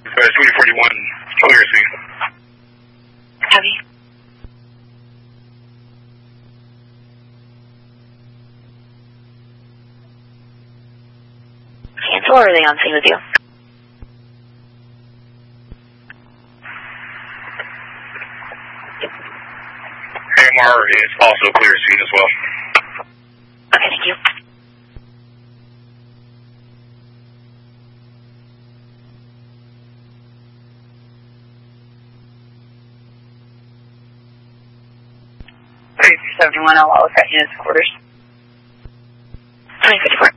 2041, clear scene. Copy. Cancel, or are they on scene with you? AMR is also clear scene as well. Okay, thank you. Hey, 71, I'll look at units quarters. 2054.